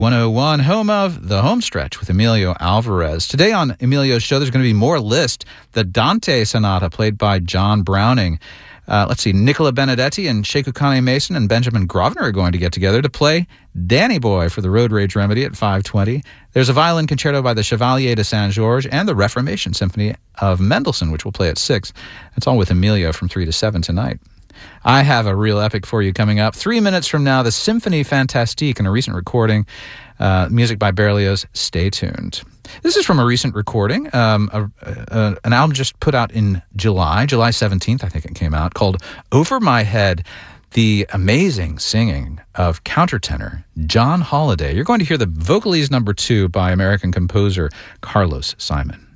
101, home of The Homestretch with Emilio Alvarez. Today on Emilio's show, there's going to be more Liszt, the Dante Sonata played by John Browning. Let's see, Nicola Benedetti and Sheku Kane Mason and Benjamin Grosvenor are going to get together to play Danny Boy for the Road Rage Remedy at 5:20. There's a violin concerto by the Chevalier de Saint-Georges and the Reformation Symphony of Mendelssohn, which will play at 6. It's all with Emilio from 3 to 7 tonight. I have a real epic for you coming up. 3 minutes from now, the Symphonie Fantastique in a recent recording, music by Berlioz. Stay tuned. This is from a recent recording, an album just put out in July 17th, I think it came out, called Over My Head, the amazing singing of countertenor John Holiday. You're going to hear the Vocalese No. 2 by American composer Carlos Simon.